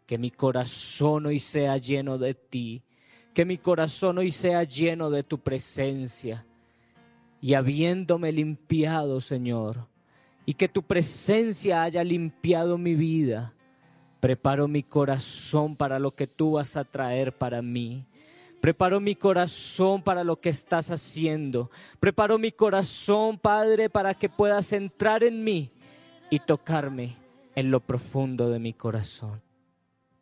Que mi corazón hoy sea lleno de ti. Que mi corazón hoy sea lleno de tu presencia. Y habiéndome limpiado, Señor, y que tu presencia haya limpiado mi vida, preparo mi corazón para lo que tú vas a traer para mí. Preparo mi corazón para lo que estás haciendo. Preparo mi corazón, Padre, para que puedas entrar en mí y tocarme en lo profundo de mi corazón.